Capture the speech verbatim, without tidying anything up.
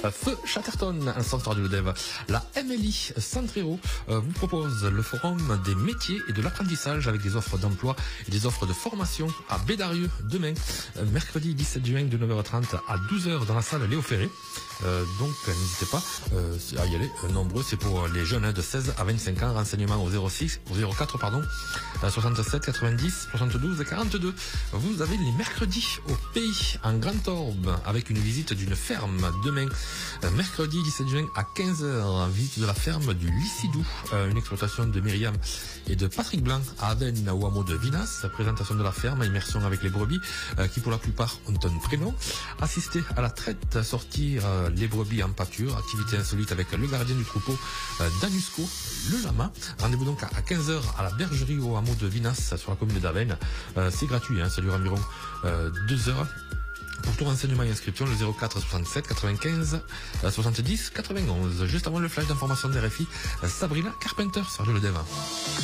Feu Chatterton, un centre de dev. La M L I Centrero euh, vous propose le forum des métiers et de l'apprentissage avec des offres d'emploi et des offres de formation à Bédarieux demain, euh, mercredi dix-sept juin de neuf heures trente à douze heures dans la salle Léo Ferré. Euh, donc n'hésitez pas euh, à y aller, euh, nombreux, c'est pour les jeunes hein, de seize à vingt-cinq ans, renseignements au zéro six, au zéro quatre pardon, euh, soixante-sept quatre-vingt-dix soixante-douze quarante-deux. Vous avez les mercredis au pays en Grand Orbe avec une visite d'une ferme demain, euh, mercredi dix-sept juin à quinze heures, visite de la ferme du Lissidou, euh, une exploitation de Myriam et de Patrick Blanc à Aven au hameau de Vinas, présentation de la ferme, immersion avec les brebis euh, qui pour la plupart ont un prénom, assister à la traite, sortir euh, les brebis en pâture, activité insolite avec le gardien du troupeau euh, Danusco, le lama. Rendez-vous donc à quinze heures à la bergerie au hameau de Vinas sur la commune d'Aven. Euh, c'est gratuit, hein, ça dure environ euh, deux heures. Pour tout renseignement et inscription, le zéro quatre soixante-sept quatre-vingt-quinze soixante-dix quatre-vingt-onze. Juste avant le flash d'information de R F I, Sabrina Carpenter sur le Dev.